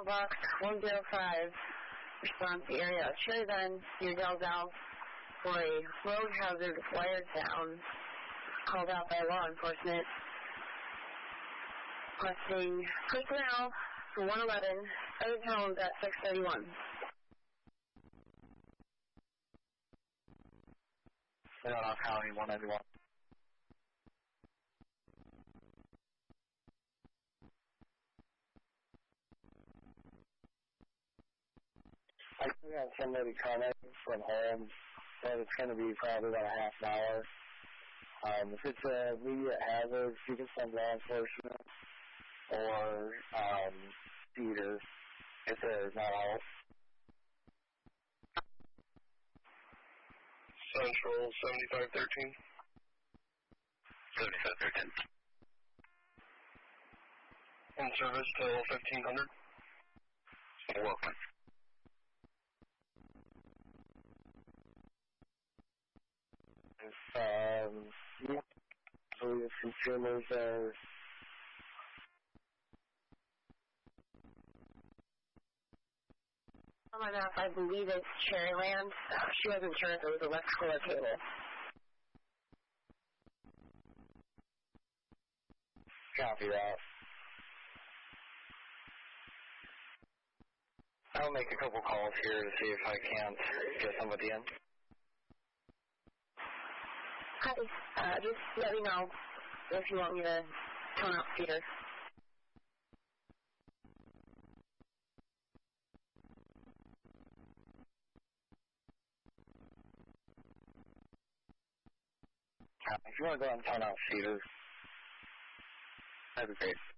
Box 105, response area of Cherry Bend, near Del Val, for a road hazard wired sound called out by law enforcement. Requesting personnel for 111, other towns at 631. Off County 191. I think I have somebody coming from home, but it's going to be probably about a half an hour. If it's an immediate hazard, you can send law enforcement or Peter if they're not out. Central 7513. 7513. In service till 1500. Welcome. So the consumers are On my map, I believe it's Cherryland. She wasn't sure if it was electrical or cable. Copy that. I'll make a couple calls here to see if I can't get somebody in. Hi. Just let me know if you want me to tone out Peter. If you want to go and tone out Cedar, that'd be great.